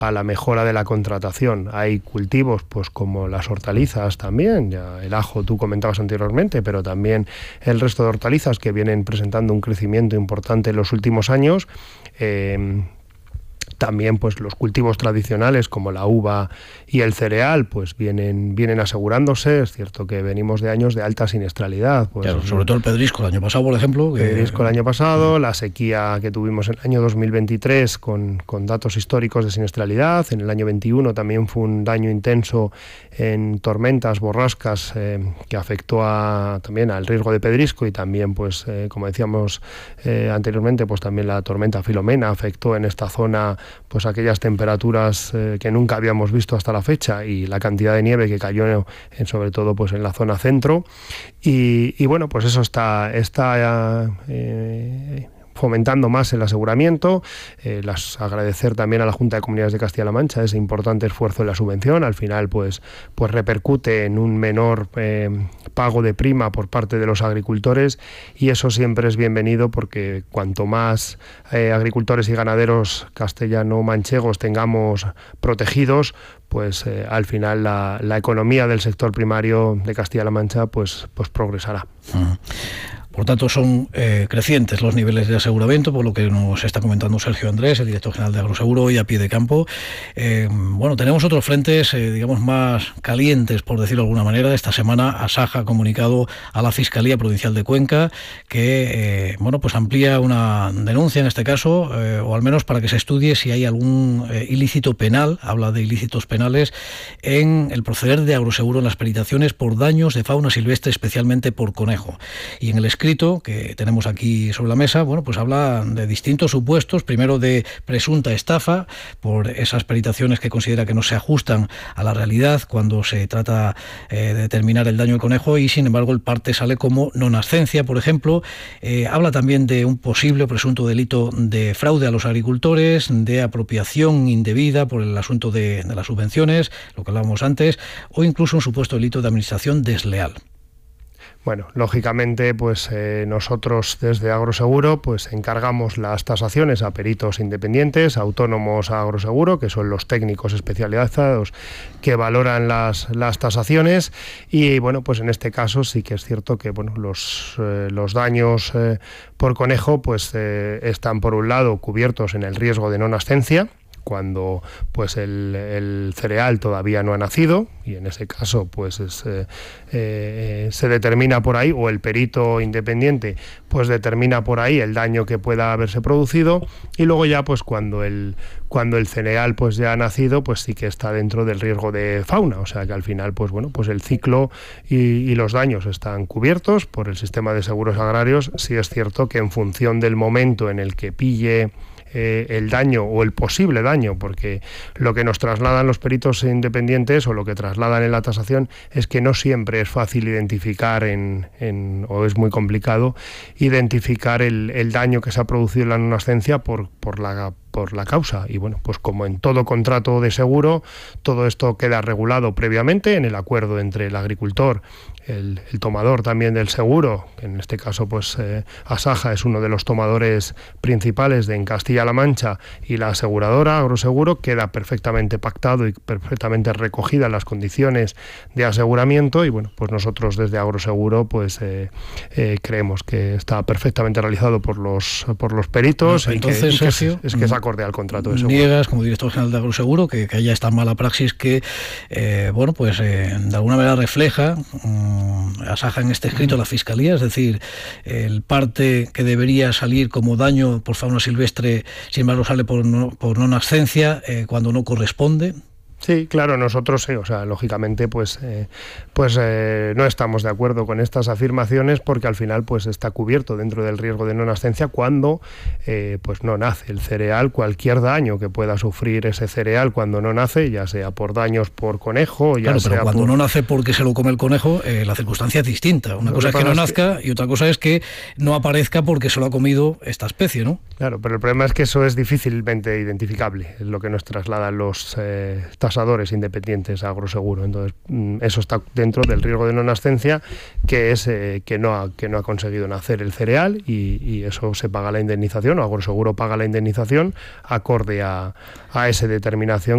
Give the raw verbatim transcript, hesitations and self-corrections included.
a la mejora de la contratación. Hay cultivos pues como las hortalizas también, ya el ajo tú comentabas anteriormente, pero también el resto de hortalizas que vienen presentando un crecimiento importante en los últimos años. Eh, También pues los cultivos tradicionales como la uva y el cereal pues vienen, vienen asegurándose. Es cierto que venimos de años de alta siniestralidad. Pues, claro, sobre todo el pedrisco el año pasado, por ejemplo. El pedrisco que... el año pasado, la sequía que tuvimos en el año dos mil veintitrés con, con datos históricos de siniestralidad. En el año veintiuno también fue un daño intenso en tormentas, borrascas, eh, que afectó a, también al riesgo de pedrisco y también, pues eh, como decíamos eh, anteriormente, pues también la tormenta Filomena afectó en esta zona pues aquellas temperaturas eh, que nunca habíamos visto hasta la fecha y la cantidad de nieve que cayó en, sobre todo pues en la zona centro y, y bueno, pues eso está, está eh, fomentando más el aseguramiento. Eh, las, agradecer también a la Junta de Comunidades de Castilla-La Mancha ese importante esfuerzo de la subvención. Al final pues, pues repercute en un menor eh, pago de prima por parte de los agricultores y eso siempre es bienvenido porque cuanto más eh, agricultores y ganaderos castellano-manchegos tengamos protegidos, pues eh, al final la, la economía del sector primario de Castilla-La Mancha pues, pues progresará. Uh-huh. Por tanto, son eh, crecientes los niveles de aseguramiento, por lo que nos está comentando Sergio Andrés, el director general de Agroseguro, hoy a pie de campo. Eh, bueno, tenemos otros frentes, eh, digamos, más calientes, por decirlo de alguna manera. Esta semana Asaja ha comunicado a la Fiscalía Provincial de Cuenca que, eh, bueno, pues amplía una denuncia en este caso, eh, o al menos para que se estudie si hay algún eh, ilícito penal, habla de ilícitos penales, en el proceder de Agroseguro en las peritaciones por daños de fauna silvestre, especialmente por conejo. Y en el escrito que tenemos aquí sobre la mesa, bueno, pues habla de distintos supuestos, primero de presunta estafa por esas peritaciones que considera que no se ajustan a la realidad cuando se trata eh, de determinar el daño del conejo y sin embargo el parte sale como nonascencia, por ejemplo. Eh, habla también de un posible presunto delito de fraude a los agricultores, de apropiación indebida por el asunto de, de las subvenciones, lo que hablábamos antes, o incluso un supuesto delito de administración desleal. Bueno, lógicamente, pues eh, nosotros desde Agroseguro pues encargamos las tasaciones a peritos independientes, autónomos a Agroseguro, que son los técnicos especializados que valoran las, las tasaciones y bueno, pues en este caso sí que es cierto que bueno, los, eh, los daños eh, por conejo pues eh, están por un lado cubiertos en el riesgo de no nascencia, cuando pues el, el cereal todavía no ha nacido y en ese caso pues es, eh, eh, se determina por ahí o el perito independiente pues determina por ahí el daño que pueda haberse producido y luego ya pues cuando el cuando el cereal pues ya ha nacido pues sí que está dentro del riesgo de fauna, o sea que al final pues bueno pues el ciclo y, y los daños están cubiertos por el sistema de seguros agrarios. Sí es cierto que en función del momento en el que pille Eh, el daño o el posible daño, porque lo que nos trasladan los peritos independientes o lo que trasladan en la tasación es que no siempre es fácil identificar en, en, o es muy complicado identificar el, el daño que se ha producido en la nonascencia por, por la por la causa y bueno, pues como en todo contrato de seguro, todo esto queda regulado previamente en el acuerdo entre el agricultor, el, el tomador también del seguro, que en este caso pues eh, Asaja es uno de los tomadores principales de en Castilla-La Mancha y la aseguradora Agroseguro, queda perfectamente pactado y perfectamente recogida las condiciones de aseguramiento y bueno, pues nosotros desde Agroseguro pues eh, eh, creemos que está perfectamente realizado por los por los peritos. Bueno, entonces, y que, Sergio, es, es que es acorde al contrato de seguro. Niegas, como director general de Agroseguro, que, que haya esta mala praxis que, eh, bueno, pues eh, de alguna manera refleja um, Asaja en este escrito a la Fiscalía, es decir, el parte que debería salir como daño por fauna silvestre, sin embargo sale por no, por no nascencia eh, cuando no corresponde. Sí, claro, nosotros, sí, o sea, lógicamente, pues, eh, pues eh, no estamos de acuerdo con estas afirmaciones porque al final, pues, está cubierto dentro del riesgo de no nascencia cuando, eh, pues, no nace el cereal. Cualquier daño que pueda sufrir ese cereal cuando no nace, ya sea por daños por conejo, ya claro, sea pero cuando por... no nace porque se lo come el conejo, eh, la circunstancia es distinta. Una Lo cosa que es que no pasa es nazca que... y otra cosa es que no aparezca porque se lo ha comido esta especie, ¿no? Claro, pero el problema es que eso es difícilmente identificable, es lo que nos trasladan los eh, tasadores independientes a Agroseguro. Entonces, eso está dentro del riesgo de no nascencia, que es eh, que, no ha, que no ha conseguido nacer el cereal y, y eso se paga la indemnización, o Agroseguro paga la indemnización acorde a, a esa determinación